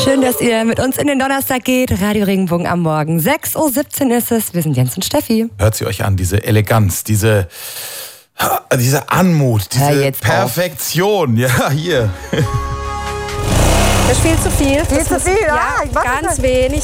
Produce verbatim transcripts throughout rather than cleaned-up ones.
Schön, dass ihr mit uns in den Donnerstag geht. Radio Regenbogen am Morgen. sechs Uhr siebzehn ist es. Wir sind Jens und Steffi. Hört sie euch an, diese Eleganz, diese, diese Anmut, diese Perfektion. Auf. Ja, hier. Das ist viel zu viel. Viel das zu muss, viel, ja, ja. Ganz wenig.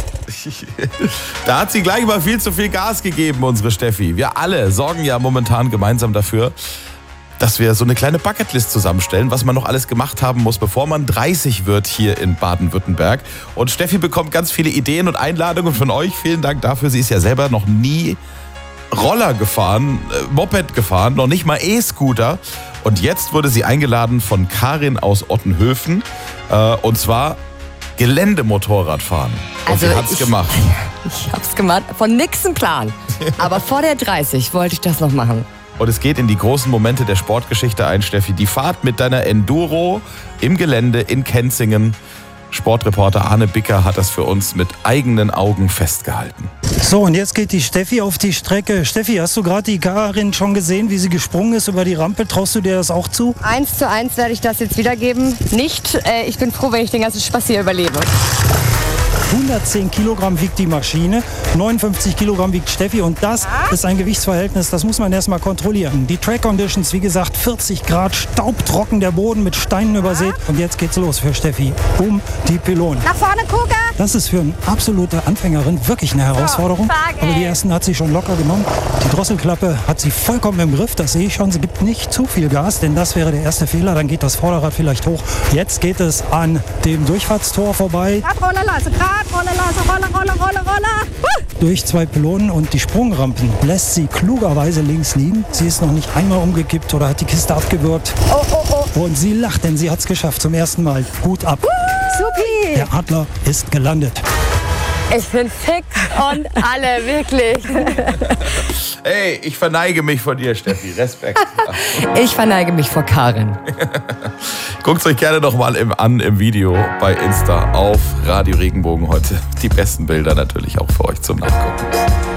Da hat sie gleich mal viel zu viel Gas gegeben, unsere Steffi. Wir alle sorgen ja momentan gemeinsam dafür, dass wir so eine kleine Bucketlist zusammenstellen, was man noch alles gemacht haben muss, bevor man dreißig wird hier in Baden-Württemberg. Und Steffi bekommt ganz viele Ideen und Einladungen von euch. Vielen Dank dafür. Sie ist ja selber noch nie Roller gefahren, äh, Moped gefahren, noch nicht mal E-Scooter. Und jetzt wurde sie eingeladen von Karin aus Ottenhöfen. Äh, und zwar Geländemotorradfahren. Und Also sie hat's ich- gemacht. Ich hab's gemacht. Von nix ein Plan. Aber vor der dreißig wollte ich das noch machen. Und es geht in die großen Momente der Sportgeschichte ein, Steffi. Die Fahrt mit deiner Enduro im Gelände in Kenzingen. Sportreporter Arne Bicker hat das für uns mit eigenen Augen festgehalten. So, und jetzt geht die Steffi auf die Strecke. Steffi, hast du gerade die Karin schon gesehen, wie sie gesprungen ist über die Rampe? Traust du dir das auch zu? Eins zu eins werde ich das jetzt wiedergeben. Nicht. Äh, ich bin froh, wenn ich den ganzen Spaß hier überlebe. hundertzehn Kilogramm wiegt die Maschine, neunundfünfzig Kilogramm wiegt Steffi und das ist ein Gewichtsverhältnis, das muss man erstmal kontrollieren. Die Track Conditions, wie gesagt, vierzig Grad, staubtrocken, der Boden mit Steinen übersät und jetzt geht's los für Steffi. Um die Pylonen. Nach vorne gucken. Das ist für eine absolute Anfängerin wirklich eine Herausforderung. Frage. Aber die ersten hat sie schon locker genommen. Die Drosselklappe hat sie vollkommen im Griff. Das sehe ich schon. Sie gibt nicht zu viel Gas, denn das wäre der erste Fehler. Dann geht das Vorderrad vielleicht hoch. Jetzt geht es an dem Durchfahrtstor vorbei. Grad Rolle lassen, grad Rolle lassen, Rolle, Rolle, Rolle, Rolle. Durch zwei Pylonen und die Sprungrampen lässt sie klugerweise links liegen. Sie ist noch nicht einmal umgekippt oder hat die Kiste abgewürgt. Oh, oh, oh. Und sie lacht, denn sie hat es geschafft zum ersten Mal. Hut ab. Supi. Der Adler ist gelandet. Ich bin fix und alle, wirklich. Hey, ich verneige mich vor dir, Steffi. Respekt. Ich verneige mich vor Karin. Guckt es euch gerne noch mal im, an im Video bei Insta auf Radio Regenbogen heute. Die besten Bilder natürlich auch für euch zum Nachgucken.